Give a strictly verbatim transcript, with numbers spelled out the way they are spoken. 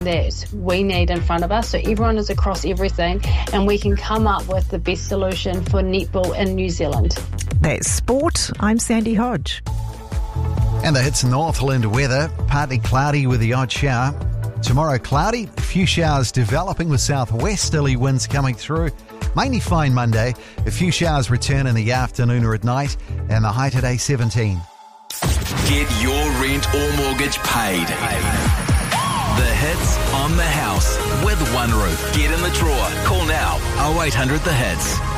that we need in front of us, so everyone is across everything and we can come up with the best solution for netball in New Zealand. That's sport. I'm Sandy Hodge. And the Hits Northland weather, partly cloudy with the odd shower. Tomorrow cloudy, a few showers developing with southwesterly winds coming through. Mainly fine Monday, a few showers return in the afternoon or at night, and the high today seventeen. Get your rent or mortgage paid. The Hits on the House with One Roof. Get in the drawer. Call now oh eight hundred the hits.